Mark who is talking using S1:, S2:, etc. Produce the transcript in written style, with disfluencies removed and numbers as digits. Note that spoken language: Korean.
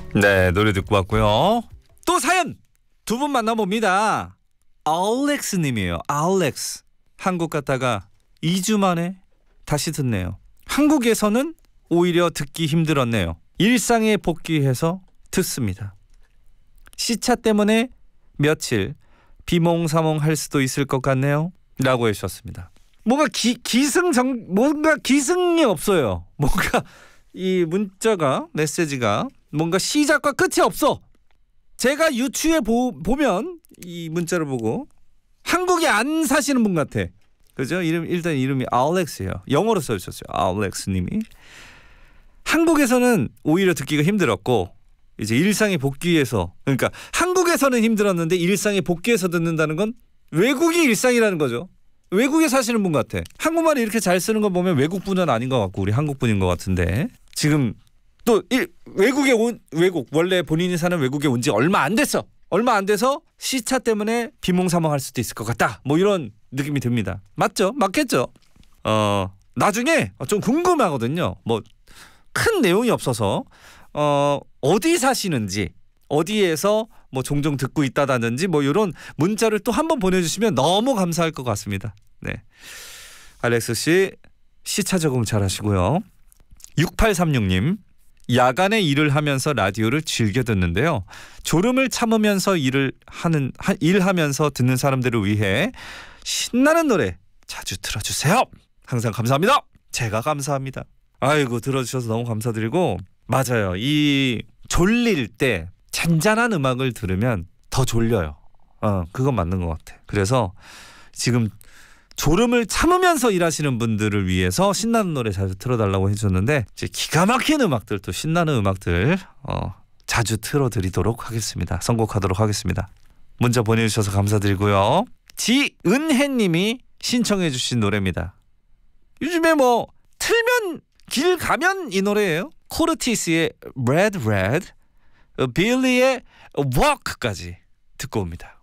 S1: 네, 노래 듣고 왔고요. 또 사연 두 분 만나봅니다. 알렉스 님이에요. 알렉스. 한국 갔다가 2주 만에 다시 듣네요. 한국에서는 오히려 듣기 힘들었네요. 일상에 복귀해서 듣습니다. 시차 때문에 며칠 비몽사몽할 수도 있을 것 같네요. 라고 해주셨습니다. 뭔가 뭔가 기승이 없어요. 뭔가 이 문자가 메시지가 뭔가 시작과 끝이 없어. 제가 유추해 보면 이 문자를 보고 한국에 안 사시는 분 같아. 그죠? 일단 이름이 알렉스예요. 영어로 써주셨어요. 알렉스 님이. 한국에서는 오히려 듣기가 힘들었고 이제 일상에 복귀해서, 그러니까 한국에서는 힘들었는데 일상에 복귀해서 듣는다는 건 외국이 일상이라는 거죠. 외국에 사시는 분 같아. 한국말을 이렇게 잘 쓰는 거 보면 외국분은 아닌 것 같고 우리 한국분인 것 같은데, 지금 또 외국 원래 본인이 사는 외국에 온 지 얼마 안 돼서 시차 때문에 비몽사몽할 수도 있을 것 같다. 뭐 이런 느낌이 듭니다. 맞죠? 맞겠죠? 나중에 좀 궁금하거든요. 뭐 큰 내용이 없어서 어디 사시는지, 어디에서 뭐 종종 듣고 있다든지 뭐 이런 문자를 또 한번 보내주시면 너무 감사할 것 같습니다. 네, 알렉스 씨 시차 적응 잘 하시고요. 6836님, 야간에 일을 하면서 라디오를 즐겨 듣는데요. 졸음을 참으면서 일하면서 듣는 사람들을 위해 신나는 노래 자주 틀어주세요. 항상 감사합니다. 제가 감사합니다. 아이고, 들어주셔서 너무 감사드리고, 맞아요. 이 졸릴 때 잔잔한 음악을 들으면 더 졸려요. 그건 맞는 것 같아. 그래서 지금 졸음을 참으면서 일하시는 분들을 위해서 신나는 노래 자주 틀어달라고 해주셨는데, 이제 기가 막힌 음악들, 또 신나는 음악들 자주 틀어드리도록 하겠습니다. 선곡하도록 하겠습니다. 문자 보내주셔서 감사드리고요. 지은혜님이 신청해 주신 노래입니다. 요즘에 뭐 틀면 길 가면 이 노래예요. 코르티스의 Red Red, 빌리의 Walk까지 듣고 옵니다.